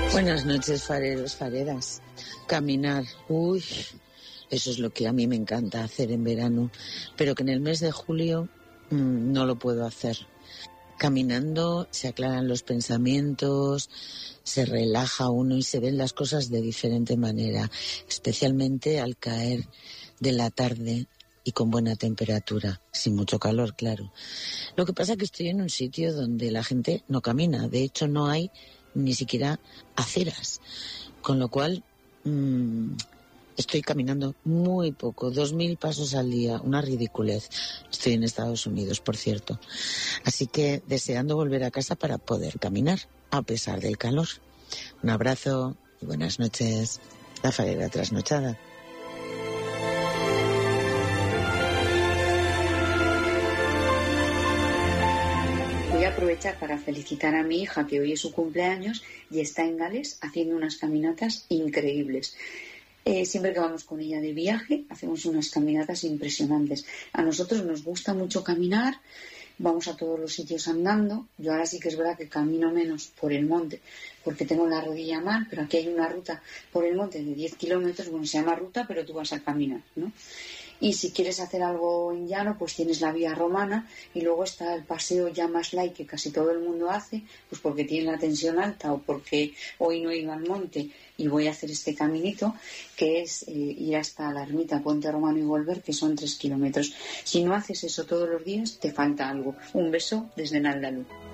Buenas noches, fareros, fareras. Caminar, uy, eso es lo que a mí me encanta hacer en verano, pero que en el mes de julio no lo puedo hacer. Caminando se aclaran los pensamientos, se relaja uno y se ven las cosas de diferente manera, especialmente al caer de la tarde y con buena temperatura, sin mucho calor, claro. Lo que pasa es que estoy en un sitio donde la gente no camina, de hecho no hay ni siquiera aceras, con lo cual estoy caminando muy poco, 2.000 pasos al día, una ridiculez. Estoy en Estados Unidos, por cierto. Así que deseando volver a casa para poder caminar, a pesar del calor. Un abrazo y buenas noches. La farera trasnochada. Voy a aprovechar para felicitar a mi hija, que hoy es su cumpleaños y está en Gales haciendo unas caminatas increíbles. Siempre que vamos con ella de viaje hacemos unas caminatas impresionantes. A nosotros nos gusta mucho caminar, vamos a todos los sitios andando. Yo ahora sí que es verdad que camino menos por el monte porque tengo la rodilla mal, pero aquí hay una ruta por el monte de 10 kilómetros, bueno, se llama ruta, pero tú vas a caminar, ¿no? Y si quieres hacer algo en llano, pues tienes la vía romana y luego está el paseo ya más light que casi todo el mundo hace, pues porque tiene la tensión alta o porque hoy no he ido al monte y voy a hacer este caminito, que es ir hasta la ermita Puente Romano y volver, que son 3 kilómetros. Si no haces eso todos los días, te falta algo. Un beso desde Naldalú.